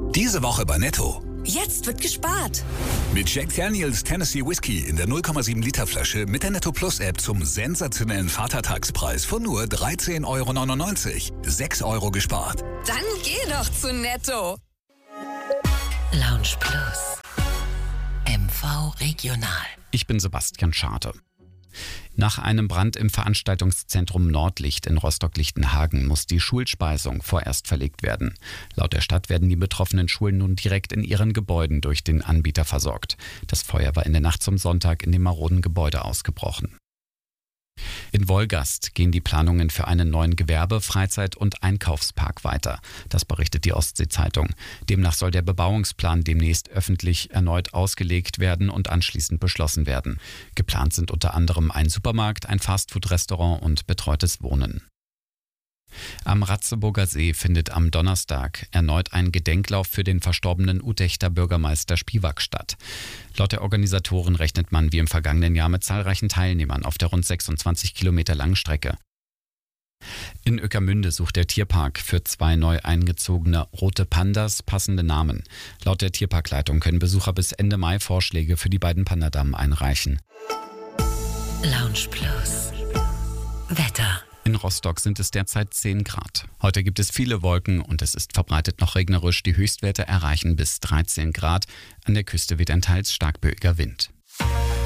Diese Woche bei Netto. Jetzt wird gespart. Mit Jack Daniels Tennessee Whiskey in der 0,7 Liter Flasche mit der Netto Plus App zum sensationellen Vatertagspreis von nur 13,99 €. 6 € gespart. Dann geh doch zu Netto. Lounge Plus. MV Regional. Ich bin Sebastian Schade. Nach einem Brand im Veranstaltungszentrum Nordlicht in Rostock-Lichtenhagen muss die Schulspeisung vorerst verlegt werden. Laut der Stadt werden die betroffenen Schulen nun direkt in ihren Gebäuden durch den Anbieter versorgt. Das Feuer war in der Nacht zum Sonntag in dem maroden Gebäude ausgebrochen. In Wolgast gehen die Planungen für einen neuen Gewerbe-, Freizeit- und Einkaufspark weiter. Das berichtet die Ostsee-Zeitung. Demnach soll der Bebauungsplan demnächst öffentlich erneut ausgelegt werden und anschließend beschlossen werden. Geplant sind unter anderem ein Supermarkt, ein Fastfood-Restaurant und betreutes Wohnen. Am Ratzeburger See findet am Donnerstag erneut ein Gedenklauf für den verstorbenen Utechter Bürgermeister Spivak statt. Laut der Organisatoren rechnet man wie im vergangenen Jahr mit zahlreichen Teilnehmern auf der rund 26 Kilometer langen Strecke. In Ueckermünde sucht der Tierpark für 2 neu eingezogene rote Pandas passende Namen. Laut der Tierparkleitung können Besucher bis Ende Mai Vorschläge für die beiden Pandadamen einreichen. Lounge Plus. Wetter. In Rostock sind es derzeit 10 Grad. Heute gibt es viele Wolken und es ist verbreitet noch regnerisch. Die Höchstwerte erreichen bis 13 Grad. An der Küste weht ein teils stark böiger Wind.